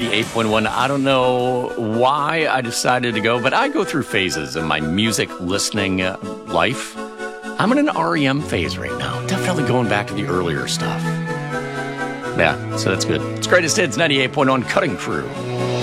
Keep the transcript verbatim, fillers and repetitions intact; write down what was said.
ninety-eight point one. I don't know why I decided to go, but I go through phases in my music listening uh, life. I'm in an R E M phase right now. Definitely going back to the earlier stuff. Yeah, so that's good. It's Greatest Hits, ninety-eight point one Cutting Crew.